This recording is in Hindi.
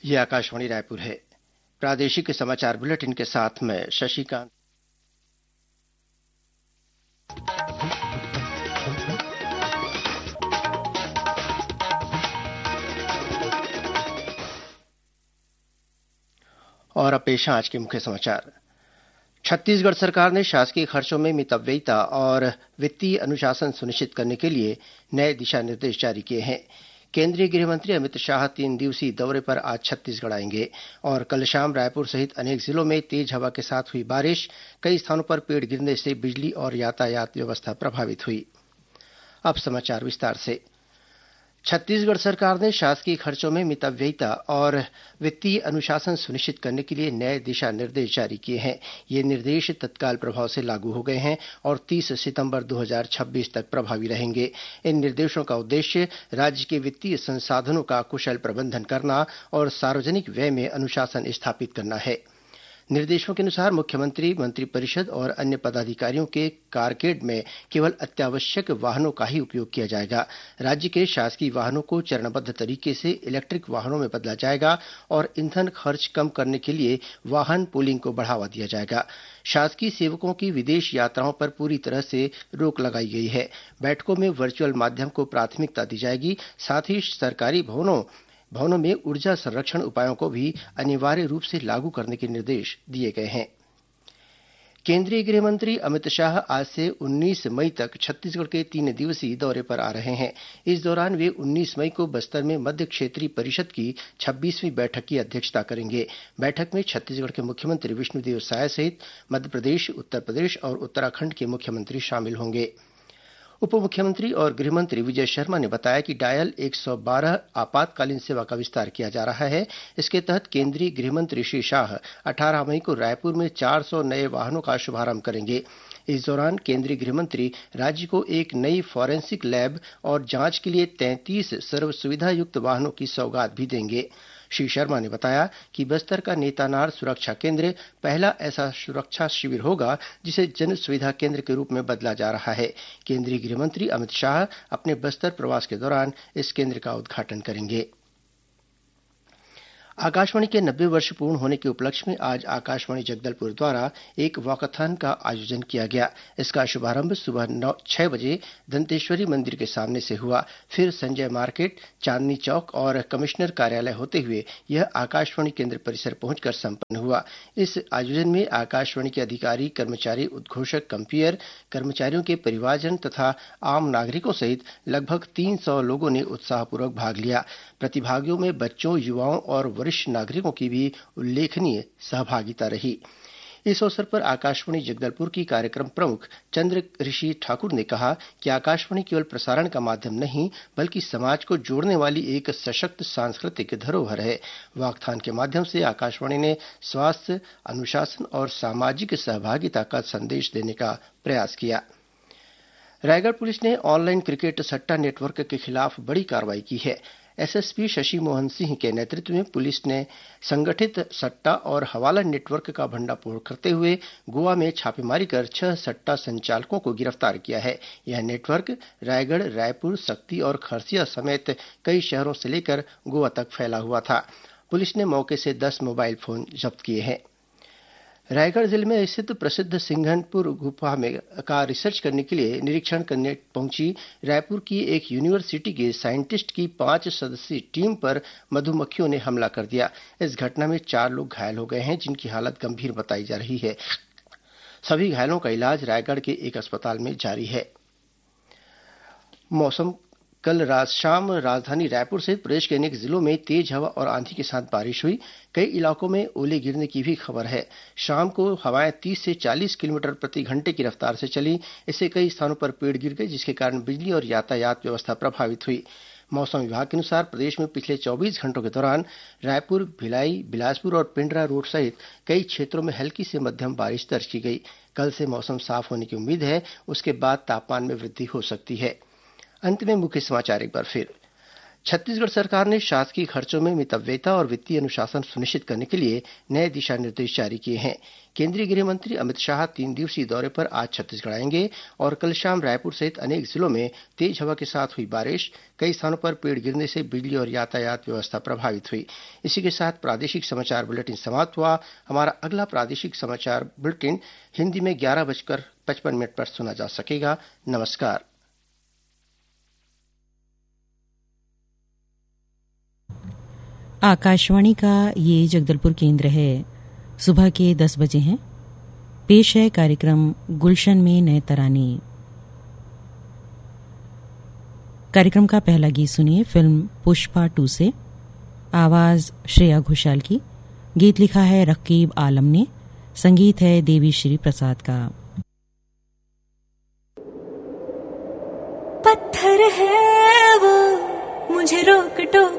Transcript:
ये आकाशवाणी रायपुर है। प्रादेशिक समाचार बुलेटिन के साथ मैं शशिकांत। और अब पेश है आज के मुख्य समाचार। छत्तीसगढ़ सरकार ने शासकीय खर्चों में मितव्ययिता और वित्तीय अनुशासन सुनिश्चित करने के लिए नए दिशा निर्देश जारी किए हैं। केंद्रीय गृह मंत्री अमित शाह 3 दिवसीय दौरे पर आज छत्तीसगढ़ आएंगे और कल शाम रायपुर सहित अनेक जिलों में तेज हवा के साथ हुई बारिश, कई स्थानों पर पेड़ गिरने से बिजली और यातायात व्यवस्था प्रभावित हुई। अब समाचार विस्तार से। छत्तीसगढ़ सरकार ने शासकीय खर्चों में मितव्ययिता और वित्तीय अनुशासन सुनिश्चित करने के लिए नए दिशा निर्देश जारी किए हैं। ये निर्देश तत्काल प्रभाव से लागू हो गए हैं और 30 सितंबर 2026 तक प्रभावी रहेंगे। इन निर्देशों का उद्देश्य राज्य के वित्तीय संसाधनों का कुशल प्रबंधन करना और सार्वजनिक व्यय में अनुशासन स्थापित करना है। निर्देशों के अनुसार मुख्यमंत्री, मंत्रिपरिषद और अन्य पदाधिकारियों के कारकेड में केवल अत्यावश्यक वाहनों का ही उपयोग किया जाएगा। राज्य के शासकीय वाहनों को चरणबद्ध तरीके से इलेक्ट्रिक वाहनों में बदला जाएगा और ईंधन खर्च कम करने के लिए वाहन पूलिंग को बढ़ावा दिया जाएगा। शासकीय सेवकों की विदेश यात्राओं पर पूरी तरह से रोक लगाई गई है। बैठकों में वर्चुअल माध्यम को प्राथमिकता दी जाएगी। साथ ही सरकारी भवनों में ऊर्जा संरक्षण उपायों को भी अनिवार्य रूप से लागू करने के निर्देश दिए गए हैं। केंद्रीय गृह मंत्री अमित शाह आज से 19 मई तक छत्तीसगढ़ के 3 दिवसीय दौरे पर आ रहे हैं। इस दौरान वे 19 मई को बस्तर में मध्य क्षेत्रीय परिषद की 26वीं बैठक की अध्यक्षता करेंगे। बैठक में छत्तीसगढ़ के मुख्यमंत्री विष्णुदेव साय सहित मध्यप्रदेश, उत्तर प्रदेश और उत्तराखंड के मुख्यमंत्री शामिल होंगे। उप मुख्यमंत्री और गृह मंत्री विजय शर्मा ने बताया कि डायल 112 आपातकालीन सेवा का विस्तार किया जा रहा है। इसके तहत केंद्रीय गृह मंत्री श्री शाह 18 मई को रायपुर में 400 नए वाहनों का शुभारंभ करेंगे। इस दौरान केंद्रीय गृह मंत्री राज्य को एक नई फॉरेंसिक लैब और जांच के लिए 33 सर्व सुविधा युक्त वाहनों की सौगात भी देंगे। श्री शर्मा ने बताया कि बस्तर का नेतानार सुरक्षा केंद्र पहला ऐसा सुरक्षा शिविर होगा जिसे जन सुविधा केंद्र के रूप में बदला जा रहा है। केंद्रीय गृह मंत्री अमित शाह अपने बस्तर प्रवास के दौरान इस केंद्र का उद्घाटन करेंगे। आकाशवाणी के 90 वर्ष पूर्ण होने के उपलक्ष्य में आज आकाशवाणी जगदलपुर द्वारा एक वॉकाथन का आयोजन किया गया। इसका शुभारंभ सुबह 6 बजे दंतेश्वरी मंदिर के सामने से हुआ। फिर संजय मार्केट, चांदनी चौक और कमिश्नर कार्यालय होते हुए यह आकाशवाणी केंद्र परिसर पहुंचकर संपन्न हुआ। इस आयोजन में आकाशवाणी के अधिकारी, कर्मचारी, उद्घोषक, कंपेयर, कर्मचारियों के परिवारजन तथा आम नागरिकों सहित लगभग 300 लोगों ने उत्साहपूर्वक भाग लिया। प्रतिभागियों में बच्चों, युवाओं और वरिष्ठ नागरिकों की भी उल्लेखनीय सहभागिता रही। इस अवसर पर आकाशवाणी जगदलपुर की कार्यक्रम प्रमुख चंद्र ऋषि ठाकुर ने कहा कि आकाशवाणी केवल प्रसारण का माध्यम नहीं बल्कि समाज को जोड़ने वाली एक सशक्त सांस्कृतिक धरोहर है। वाकथान के माध्यम से आकाशवाणी ने स्वास्थ्य, अनुशासन और सामाजिक सहभागिता का संदेश देने का प्रयास किया। रायगढ़ पुलिस ने ऑनलाइन क्रिकेट सट्टा नेटवर्क के खिलाफ बड़ी कार्रवाई की है। एसएसपी शशि मोहन सिंह के नेतृत्व में पुलिस ने संगठित सट्टा और हवाला नेटवर्क का भंडाफोड़ करते हुए गोवा में छापेमारी कर 6 सट्टा संचालकों को गिरफ्तार किया है। यह नेटवर्क रायगढ़, रायपुर, सक्ती और खरसिया समेत कई शहरों से लेकर गोवा तक फैला हुआ था। पुलिस ने मौके से 10 मोबाइल फोन जब्त किए हैं। रायगढ़ जिले में स्थित प्रसिद्ध सिंघनपुर गुफा में का रिसर्च करने के लिए निरीक्षण करने पहुंची रायपुर की एक यूनिवर्सिटी के साइंटिस्ट की 5 सदस्यीय टीम पर मधुमक्खियों ने हमला कर दिया। इस घटना में 4 लोग घायल हो गए हैं, जिनकी हालत गंभीर बताई जा रही है। सभी घायलों का इलाज रायगढ़ के एक अस्पताल में जारी है। मौसम। कल रात शाम राजधानी रायपुर सहित प्रदेश के अनेक जिलों में तेज हवा और आंधी के साथ बारिश हुई। कई इलाकों में ओले गिरने की भी खबर है। शाम को हवाएं 30 से 40 किलोमीटर प्रति घंटे की रफ्तार से चली। इससे कई स्थानों पर पेड़ गिर गए, जिसके कारण बिजली और यातायात व्यवस्था प्रभावित हुई। मौसम विभाग के अनुसार प्रदेश में पिछले 24 घंटों के दौरान रायपुर, भिलाई, बिलासपुर और पेंड्रा रोड सहित कई क्षेत्रों में हल्की से मध्यम बारिश दर्ज की गई। कल से मौसम साफ होने की उम्मीद है। उसके बाद तापमान में वृद्धि हो सकती है। अंत में मुख्य समाचार एक बार फिर। छत्तीसगढ़ सरकार ने शासकीय खर्चों में मितव्ययता और वित्तीय अनुशासन सुनिश्चित करने के लिए नए दिशा निर्देश जारी किए हैं। केंद्रीय गृह मंत्री अमित शाह 3 दिवसीय दौरे पर आज छत्तीसगढ़ आएंगे और कल शाम रायपुर सहित अनेक जिलों में तेज हवा के साथ हुई बारिश, कई स्थानों पर पेड़ गिरने से बिजली और यातायात व्यवस्था प्रभावित हुई। इसी के साथ प्रादेशिक समाचार बुलेटिन समाप्त हुआ। हमारा अगला प्रादेशिक समाचार बुलेटिन हिंदी में 11:55 पर सुना जा सकेगा। नमस्कार। आकाशवाणी का ये जगदलपुर केंद्र है। सुबह के 10 बजे हैं। पेश है कार्यक्रम गुलशन में नए तराने। कार्यक्रम का पहला गीत सुनिए फिल्म पुष्पा 2 से। आवाज श्रेया घोषाल की। गीत लिखा है रकीब आलम ने। संगीत है देवी श्री प्रसाद का। पत्थर है वो मुझे रोक टोक